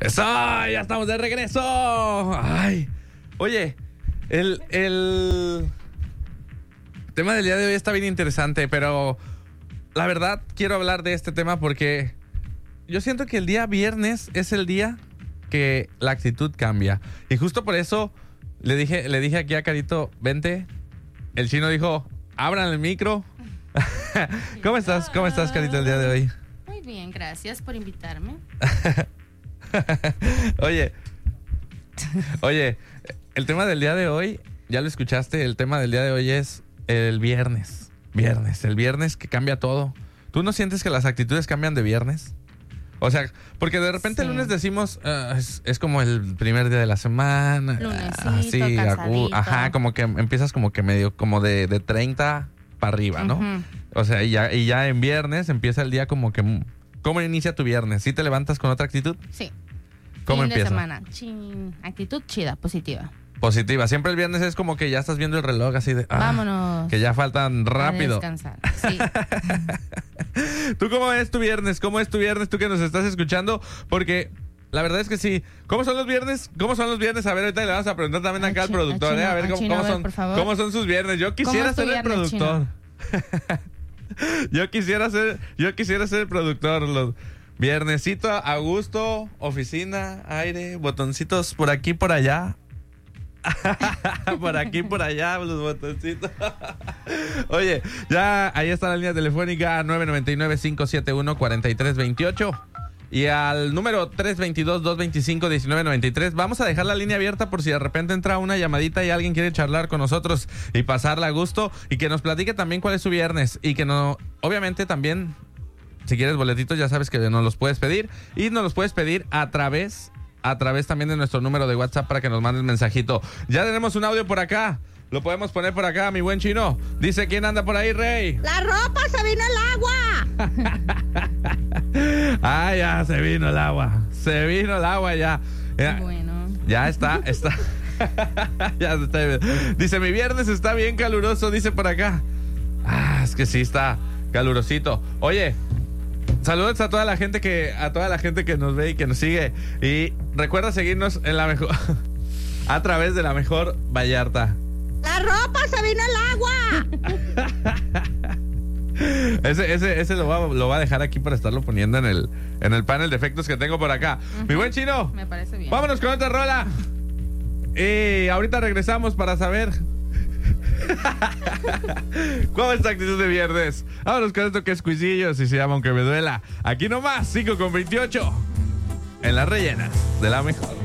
¡Eso! ¡Ya estamos de regreso! ¡Ay! Oye, el tema del día de hoy está bien interesante, pero la verdad quiero hablar de este tema porque yo siento que el día viernes es el día que la actitud cambia. Y justo por eso le dije aquí a Carito, vente. El chino dijo, abran el micro. ¿Cómo estás, Carito, el día de hoy? Muy bien, gracias por invitarme. Oye, el tema del día de hoy, ya lo escuchaste, el tema del día de hoy es el viernes. El viernes que cambia todo. ¿Tú no sientes que las actitudes cambian de viernes? O sea, porque de repente el lunes decimos, es como el primer día de la semana. Lunesito, ajá, como que empiezas como que medio, como de 30 para arriba, ¿no? Uh-huh. O sea, y ya en viernes empieza el día como que... ¿Cómo inicia tu viernes? ¿Sí te levantas con otra actitud? Sí. ¿Cómo fin empieza? de semana. Actitud chida, positiva. Positiva. Siempre el viernes es como que ya estás viendo el reloj así de... vámonos. Que ya faltan rápido. A descansar. Sí. ¿Tú cómo es tu viernes? ¿Cómo es tu viernes? Tú que nos estás escuchando. Porque la verdad es que sí. ¿Cómo son los viernes? A ver, ahorita le vamos a preguntar también acá al productor. A ver cómo son sus viernes. Yo quisiera ser el productor. Yo quisiera ser el productor. Los viernesito a gusto, oficina, aire, botoncitos por aquí, por allá. Por aquí, por allá, los botoncitos. Oye, ya ahí está la línea telefónica 999-571-4328 y al número 322-225-1993. Vamos a dejar la línea abierta por si de repente entra una llamadita y alguien quiere charlar con nosotros y pasarla a gusto y que nos platique también cuál es su viernes y que no, obviamente también, si quieres boletitos ya sabes que nos los puedes pedir y nos los puedes pedir a través también de nuestro número de WhatsApp para que nos mandes mensajito. Ya tenemos un audio por acá. Lo podemos poner por acá, mi buen chino. Dice, ¿quién anda por ahí, Rey? ¡La ropa! ¡Se vino el agua! Ah, ya se vino el agua. Se vino el agua ya. Bueno. Ya está. Ya se está. Dice, mi viernes está bien caluroso, dice por acá. Es que sí está calurosito. Oye, saludos a toda la gente que nos ve y que nos sigue. Y recuerda seguirnos en la mejor a través de la mejor Vallarta. ¡La ropa! ¡Se vino el agua! Ese lo va a dejar aquí para estarlo poniendo en el panel de efectos que tengo por acá. Uh-huh. Mi buen chino. Me parece bien. Vámonos con otra rola. Y ahorita regresamos para saber ¿cómo es tu actitud de viernes? Vámonos con esto que es Cuisillos y se llama Aunque Me Duela. Aquí nomás, 5:28 en las rellenas de la mejor.